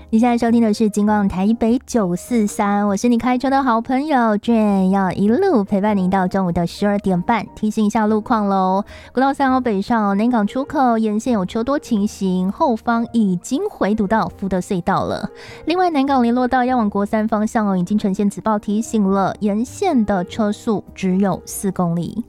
你现在收听的是金广台北943，我是你开车的好朋友 Jane， 要一路陪伴您到中午的12点半。提醒一下路况喽，国道3号北上南港出口沿线有车多情形，后方已经回堵到福德隧道了。另外南港联络道要往国三方向已经呈现紫报提醒了，沿线的车速只有4公里。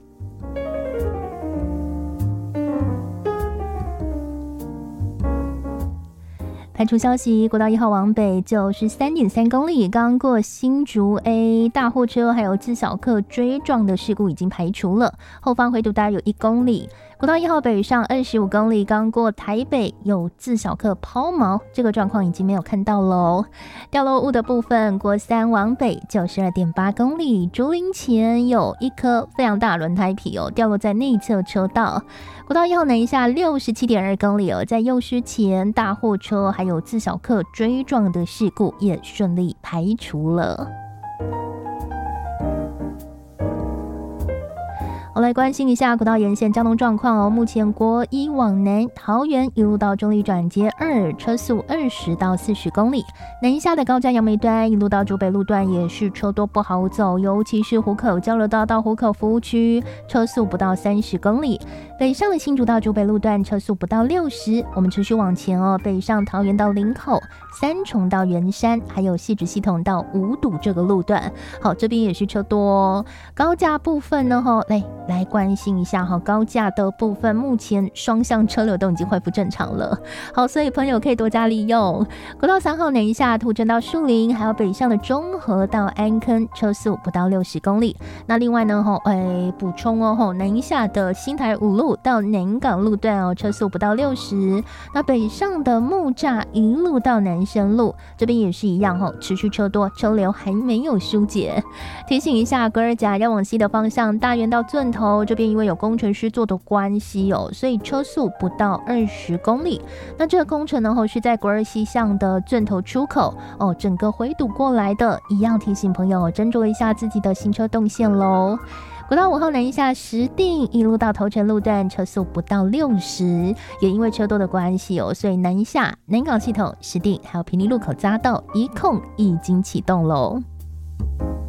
排除消息，国道1号往北93.3公里，刚过新竹 A 大货车还有自小客追撞的事故已经排除了，后方回堵大约有1公里。国道1号北上25公里，刚过台北有自小客抛锚，这个状况已经没有看到喽。掉落物的部分，国三往北92.8公里，竹林前有一颗非常大轮胎皮掉落在内侧车道。国道1号南下67.2公里在幼师前大货车还有自小客追撞的事故也顺利排除了。我来关心一下国道沿线交通状况目前国1往南桃园一路到中立转接2，车速20到40公里。南下的高架杨梅端一路到竹北路段也是车多不好走，尤其是湖口交流道到湖口服务区，车速不到30公里。北上的新竹到竹北路段车速不到60。我们持续往前北上桃园到林口、三重到圆山，还有汐止系统到五堵这个路段，好，这边也是车多高架部分呢来关心一下高架的部分，目前双向车流都已经恢复正常了。好，所以朋友可以多加利用。国道3号南下土城到树林，还有北上的中和到安坑，车速不到60公里。那另外呢补充南下的新台五路到南港路段车速不到60。那北上的木栅一路到南深路，这边也是一样持续车多，车流还没有疏解。提醒一下格尔甲要往西的方向，大园到圳头这边因为有工程师做的关系所以车速不到20公里。那这个工程呢是在国二西向的圳头出口整个回堵过来的，一样提醒朋友斟酌一下自己的行车动线咯。国道5号南下石碇一路到头城路段，车速不到60，也因为车多的关系所以南下南港系统石碇还有平林路口匝道一控已经启动咯。